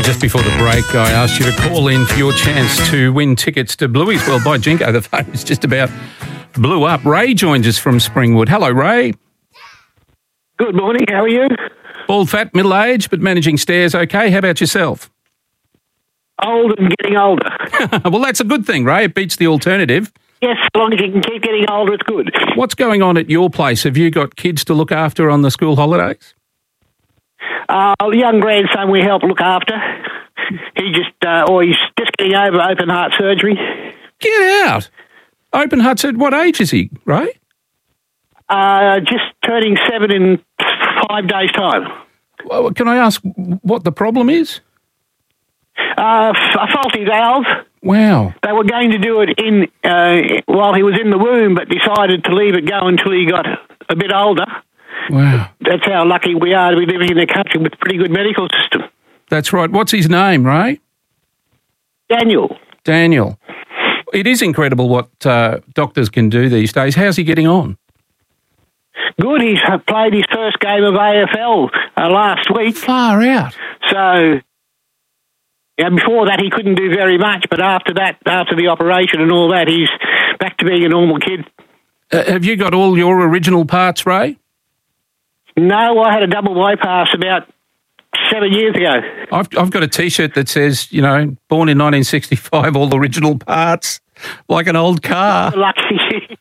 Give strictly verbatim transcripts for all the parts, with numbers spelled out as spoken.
just before the break, I asked you to call in for your chance to win tickets to Bluey's World by Jinko. The phone is just about blew up. Ray joins us from Springwood. Hello, Ray. Good morning. How are you? Bald, fat, middle-aged, but managing stairs okay. How about yourself? Old and getting older. Well, that's a good thing, Ray. It beats the alternative. Yes, as long as you can keep getting older, it's good. What's going on at your place? Have you got kids to look after on the school holidays? Uh, a young grandson we help look after. He just, uh, or he's just getting over open heart surgery. Get out. Open heart surgery. What age is he, Ray? Uh, just turning seven in five days' time. Well, can I ask what the problem is? Uh, a faulty valve. Wow. They were going to do it in uh, while he was in the womb, but decided to leave it go until he got a bit older. Wow. That's how lucky we are to be living in a country with a pretty good medical system. That's right. What's his name, Ray? Daniel. Daniel. It is incredible what uh, doctors can do these days. How's he getting on? Good. He's played his first game of A F L uh, last week. Far out. So, yeah, before that he couldn't do very much, but after that, after the operation and all that, he's back to being a normal kid. Uh, have you got all your original parts, Ray? No, I had a double bypass about seven years ago. I've I've got a T-shirt that says, you know, born in nineteen sixty-five, all original parts, like an old car. Lucky.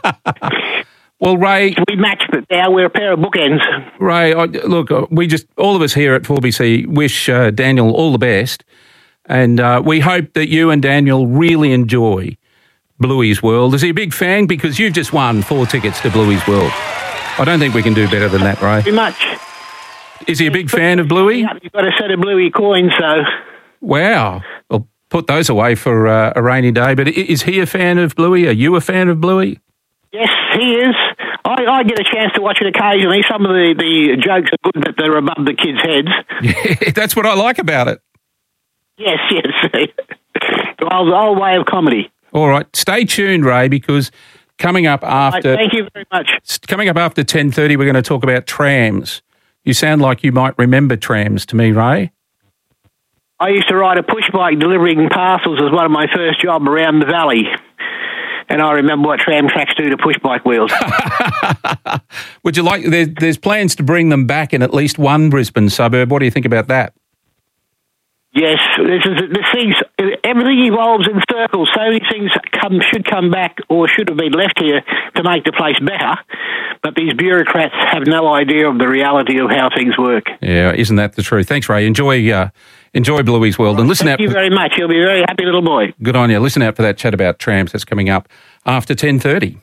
Well, Ray, we match it now. We're a pair of bookends. Ray, I, look, we just all of us here at four B C wish uh, Daniel all the best, and uh, we hope that you and Daniel really enjoy Bluey's World. Is he a big fan? Because you've just won four tickets to Bluey's World. I don't think we can do better than that, Ray. Very much. Is he a big fan of Bluey? You've got a set of Bluey coins, so... Wow. Well, put those away for uh, a rainy day. But is he a fan of Bluey? Are you a fan of Bluey? Yes, he is. I, I get a chance to watch it occasionally. Some of the, the jokes are good, but they're above the kids' heads. Yeah, that's what I like about it. Yes, yes. The old, old way of comedy. All right. Stay tuned, Ray, because... Coming up after... Right, thank you very much. Coming up after ten thirty, we're going to talk about trams. You sound like you might remember trams to me, Ray. I used to ride a push bike delivering parcels as one of my first job around the valley. And I remember what tram tracks do to push bike wheels. Would you like... There, there's plans to bring them back in at least one Brisbane suburb. What do you think about that? Yes, this is this things. Everything evolves in circles. So many things come should come back or should have been left here to make the place better. But these bureaucrats have no idea of the reality of how things work. Yeah, isn't that the truth? Thanks, Ray. Enjoy, uh, enjoy Bluey's World, and listen Thank out. Thank you very much. You'll be a very happy little boy. Good on you. Listen out for that chat about trams that's coming up after ten thirty.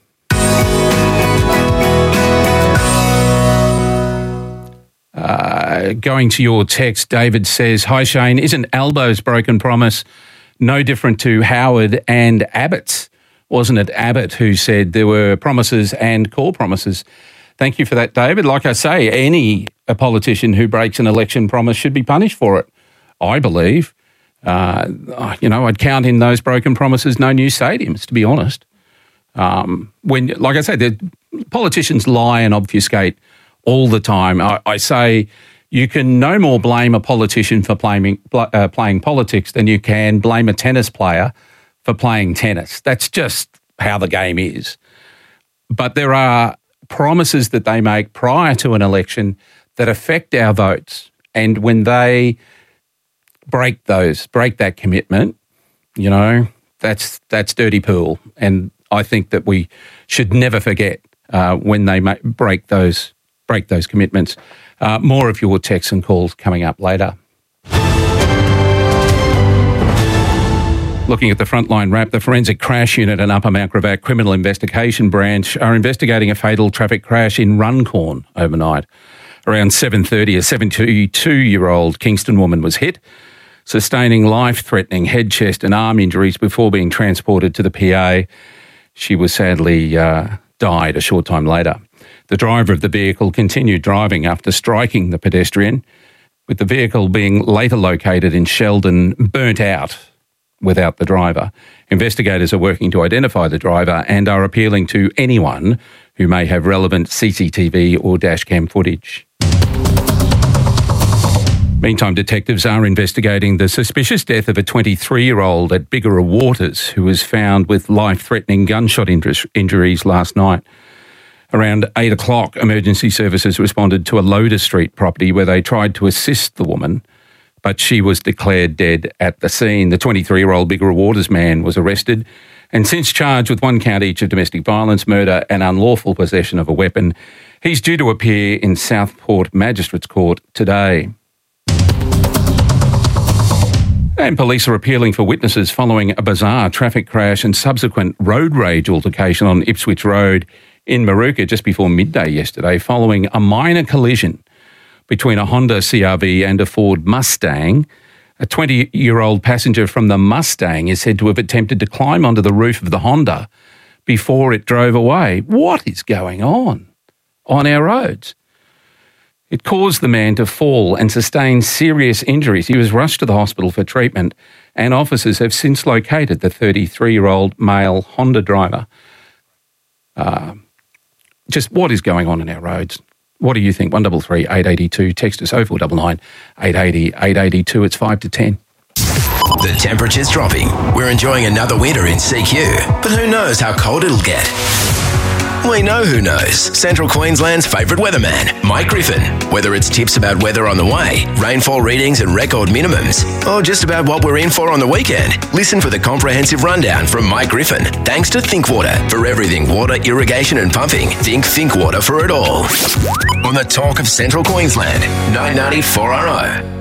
Uh, going to your text, David says, "Hi Shane, isn't Albo's broken promise no different to Howard and Abbott's? Wasn't it Abbott who said there were promises and core promises?" Thank you for that, David. Like I say, any a politician who breaks an election promise should be punished for it, I believe. Uh, you know, I'd count in those broken promises no new stadiums, to be honest. Um, when, like I say, the politicians lie and obfuscate all the time. I, I say you can no more blame a politician for playing uh, playing politics than you can blame a tennis player for playing tennis. That's just how the game is. But there are promises that they make prior to an election that affect our votes. And when they break those, break that commitment, you know, that's that's dirty pool. And I think that we should never forget uh, when they make, break those break those commitments. Uh, more of your texts and calls coming up later. Looking at the Frontline Wrap, the Forensic Crash Unit and Upper Mount Gravatt Criminal Investigation Branch are investigating a fatal traffic crash in Runcorn overnight. Around seven thirty, a seventy-two-year-old Kingston woman was hit, sustaining life-threatening head, chest and arm injuries before being transported to the P A. She was sadly uh, died a short time later. The driver of the vehicle continued driving after striking the pedestrian, with the vehicle being later located in Sheldon burnt out without the driver. Investigators are working to identify the driver and are appealing to anyone who may have relevant C C T V or dash cam footage. Meantime, detectives are investigating the suspicious death of a twenty-three-year-old at Bigara Waters who was found with life-threatening gunshot injuries last night. Around eight o'clock, emergency services responded to a Loder Street property where they tried to assist the woman, but she was declared dead at the scene. The twenty-three-year-old Bigara Waters man was arrested and since charged with one count each of domestic violence, murder and unlawful possession of a weapon. He's due to appear in Southport Magistrates Court today. And police are appealing for witnesses following a bizarre traffic crash and subsequent road rage altercation on Ipswich Road in Moorooka just before midday yesterday, following a minor collision between a Honda C R V and a Ford Mustang. A twenty-year-old passenger from the Mustang is said to have attempted to climb onto the roof of the Honda before it drove away. What is going on on our roads? It caused the man to fall and sustain serious injuries. He was rushed to the hospital for treatment, and officers have since located the thirty-three-year-old male Honda driver. Uh, just what is going on in our roads? What do you think? one three three, eight eight two. Text us oh four nine nine, eight eight zero, eight eight two. It's five to ten. The temperature's dropping. We're enjoying another winter in C Q, but who knows how cold it'll get? We know who knows. Central Queensland's favourite weatherman, Mike Griffin. Whether it's tips about weather on the way, rainfall readings and record minimums, or just about what we're in for on the weekend, listen for the comprehensive rundown from Mike Griffin. Thanks to Thinkwater. For everything water, irrigation and pumping, think Thinkwater for it all. On the Talk of Central Queensland, nine ninety four R O.